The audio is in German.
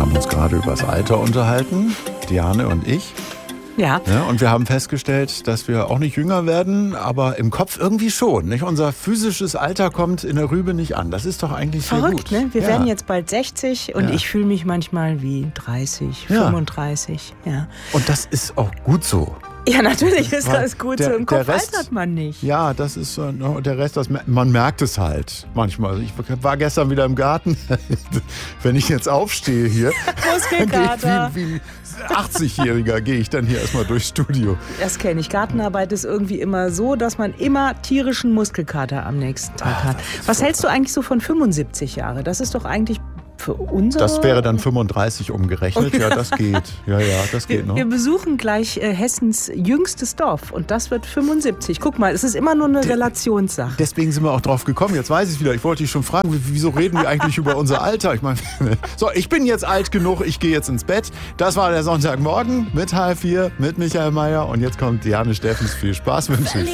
haben uns gerade über das Alter unterhalten, Diane und ich. Ja. Ja, und wir haben festgestellt, dass wir auch nicht jünger werden, aber im Kopf irgendwie schon. Nicht? Unser physisches Alter kommt in der Rübe nicht an. Das ist doch eigentlich sehr Verrückt, gut. Ne? Wir ja. werden jetzt bald 60 und ich fühle mich manchmal wie 30, 35. Ja. Und das ist auch gut so. Ja, natürlich ist das gut so. Im Kopf Rest, altert man nicht. Ja, das ist so. Der Rest, man merkt es halt manchmal. Also ich war gestern wieder im Garten. Wenn ich jetzt aufstehe hier, Muskelkater. wie 80-Jähriger gehe ich dann hier erstmal durchs Studio. Das kenne ich. Gartenarbeit ist irgendwie immer so, dass man immer tierischen Muskelkater am nächsten Tag hat. Was hältst du eigentlich so von 75 Jahre? Das ist doch eigentlich für unsere... Das wäre dann 35 umgerechnet. Ja, das geht. Ja, das geht noch. Wir besuchen gleich Hessens jüngstes Dorf und das wird 75. Guck mal, es ist immer nur eine Relationssache. Deswegen sind wir auch drauf gekommen. Jetzt weiß ich es wieder. Ich wollte dich schon fragen, wieso reden wir eigentlich über unser Alter? Ich meine, so, ich bin jetzt alt genug, ich gehe jetzt ins Bett. Das war der Sonntagmorgen mit H4, mit Michael Mayer und jetzt kommt Diane Steffens. Viel Spaß wünsche ich.